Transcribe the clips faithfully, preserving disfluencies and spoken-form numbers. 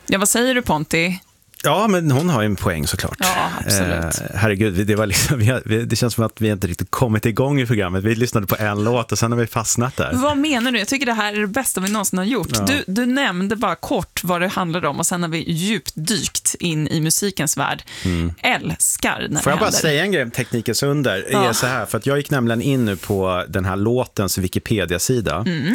Ja, vad säger du, Ponti? Ja, men hon har ju en poäng såklart. Ja, absolut. Eh, herregud, det, var liksom, vi har, vi, det känns som att vi inte riktigt kommit igång i programmet. Vi lyssnade på en låt och sen har vi fastnat där. Vad menar du? Jag tycker det här är det bästa vi någonsin har gjort. Ja. Du, du nämnde bara kort vad det handlade om och sen har vi djupt dykt in i musikens värld. Mm. Älskar när Får det jag bara händer. säga en grej, teknikens under, Ja. är så här, för att jag gick nämligen in nu på den här låtens Wikipedia-sida. Mm.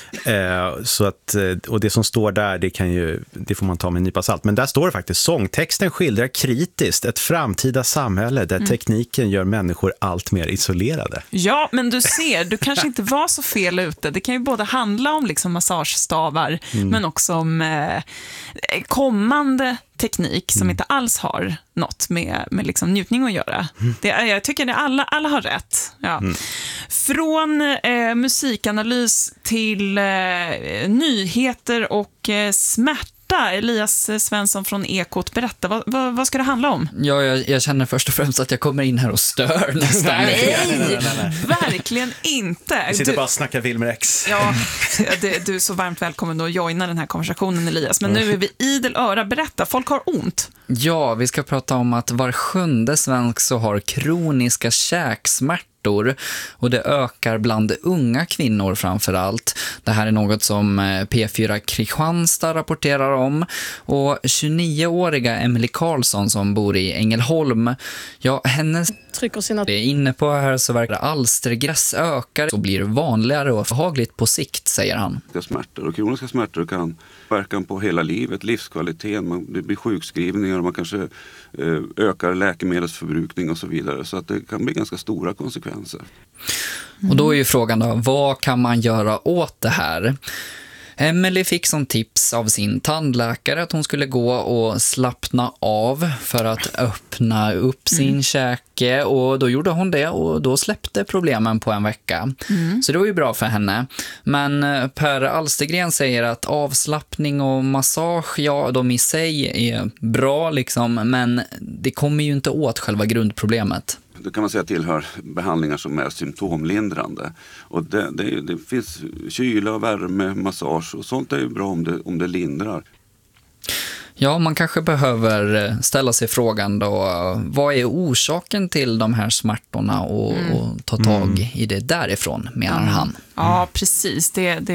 Eh, så att, och det som står där, det, kan ju, det får man ta med en nypa salt. Men där står det faktiskt, sångtexten skildrar kritiskt ett framtida samhälle där mm. tekniken gör människor allt mer isolerade. Ja, men du ser, du kanske inte var så fel ute. Det kan ju både handla om liksom massagestavar mm. men också om eh, kommande teknik som mm. inte alls har något med, med liksom njutning att göra. Mm. Det, jag tycker att alla, alla har rätt. Ja. Mm. Från eh, musikanalys till eh, nyheter och eh, smärta. Elias Svensson från Ekot, berätta, vad, vad, vad ska det handla om? Ja, jag, jag känner först och främst att jag kommer in här och stör nästan. Nej, nej, nej, nej, nej. Verkligen inte. Vi sitter du, bara och snackar Wilmer X. Ja, det, du är så varmt välkommen att joina den här konversationen, Elias. Men nu är vi idel öra. Berätta, folk har ont. Ja, vi ska prata om att var sjunde svensk så har kroniska käksmärtor. Och det ökar bland unga kvinnor framför allt. Det här är något som P fyra Kristianstad rapporterar om. Och tjugonioåriga Emily Karlsson som bor i Ängelholm, ja, hennes trycker sina... det är inne på här så verkar alstergräs ökar och blir vanligare och förhagligt på sikt, säger han. Smärtor och kroniska smärtor kan verka på hela livet, livskvaliteten, man, det blir sjukskrivningar, man kanske eh, ökar läkemedelsförbrukning och så vidare, så att det kan bli ganska stora konsekvenser. Mm. Och då är ju frågan då, vad kan man göra åt det här? Emily fick som tips av sin tandläkare att hon skulle gå och slappna av för att öppna upp sin mm. käke, och då gjorde hon det och då släppte problemen på en vecka. Mm. Så det var ju bra för henne. Men Per Alstergren säger att avslappning och massage, ja, de i sig är bra liksom, men det kommer ju inte åt själva grundproblemet. Det kan man säga tillhör behandlingar som är symptomlindrande. Och det, det, det finns kyla, värme, massage och sånt är ju bra om det, om det lindrar. Ja, man kanske behöver ställa sig frågan då, vad är orsaken till de här smärtorna och, mm. och ta tag i det därifrån, menar mm. han. Ja, precis. Det, det